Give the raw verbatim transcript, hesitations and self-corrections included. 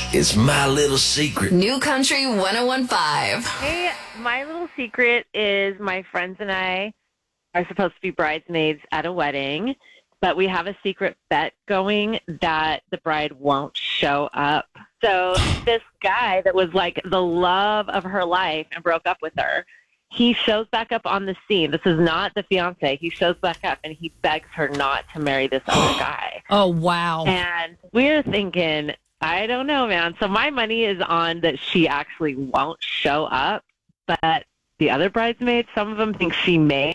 It's my little secret. New Country one oh one point five. Hey, my little secret is my friends and I are supposed to be bridesmaids at a wedding, but we have a secret bet going that the bride won't show up. So this guy that was like the love of her life and broke up with her, he shows back up on the scene. This is not the fiance. He shows back up and he begs her not to marry this other guy. Oh, wow. And we're thinking, I don't know, man. So my money is on that she actually won't show up, but the other bridesmaids, some of them think she may